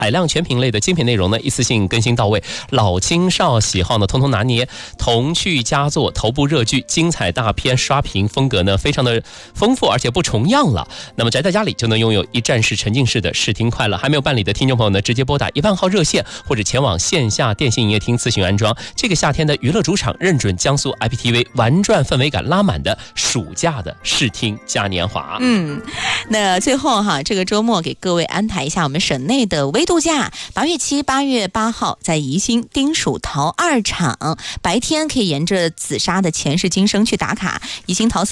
海量全品类的精品内容呢，一次性更新到位，老青少喜好呢通通拿捏，童趣佳作、头部热剧、精彩大片刷屏风格呢非常的丰富，而且不重样了。那么宅在家里就能拥有一站式沉浸式的视听快乐。还没有办理的听众朋友呢，直接拨打1万号热线，或者前往线下电信营业厅咨询安装。这个夏天的娱乐主场，认准江苏 IPTV 玩转氛围感拉满的暑假的视听嘉年华。 那最后这个周末给各位安排一下我们省内的微度假。8月7、8月8号在宜兴丁蜀陶2场，白天可以沿着紫砂的前世今生去打卡，宜兴陶